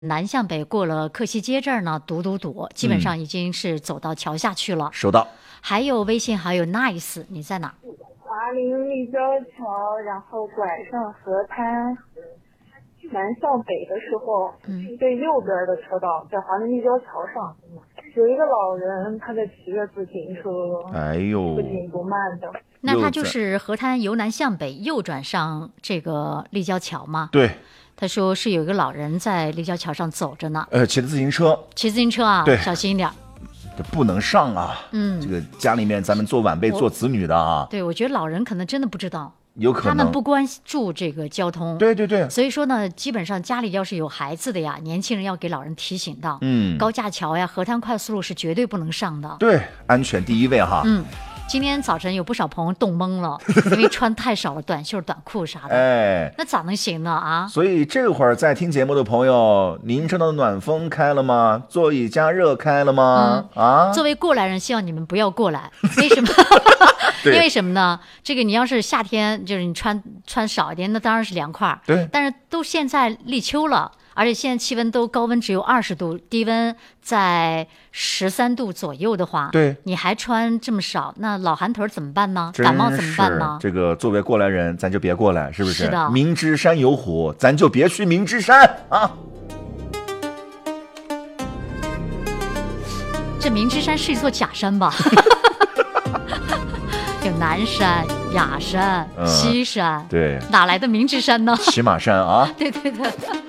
南向北过了克西街这儿呢，堵，基本上已经是走到桥下去了。 收到。 还有微信，还有 nice， 你在哪？ 华林立交桥，然后拐上河滩，南向北的时候，最右边的车道在华林立交桥上，有一个老人，他在骑着自行车， 哎呦， 不紧不慢的。 那他就是河滩由南向北右转上这个立交桥吗？ 对。 他说是有一个老人在立交桥上走着呢。 骑着自行车。 骑自行车啊， 对， 小心一点。 这不能上啊！这个家里面咱们做晚辈、做子女的啊， 对，我觉得老人可能真的不知道， 有可能他们不关注这个交通。 对， 所以说呢，基本上家里要是有孩子的呀，年轻人要给老人提醒到，高架桥呀、河滩快速路是绝对不能上的。 对，安全第一位哈。 今天早晨有不少朋友冻懵了，因为穿太少了，短袖、短裤啥的。 哎， 那咋能行呢啊？ 所以这会儿在听节目的朋友，您车的暖风开了吗？座椅加热开了吗？ 作为过来人，希望你们不要过来。为什么？因为什么呢？这个你要是夏天，就是你穿少一点，那当然是凉快。 对。 但是都现在立秋了。而且现在气温都高温只有20度，低温在13度左右的话， 对， 你还穿这么少，那老寒腿怎么办呢？感冒怎么办呢？ 这个作为过来人，咱就别过来，是不是？ 是的。 明知山有虎，咱就别去明知山啊！ 这明知山是一座假山吧？有南山、雅山、西山， 对， 哪来的明知山呢？ 骑马山啊！ 对。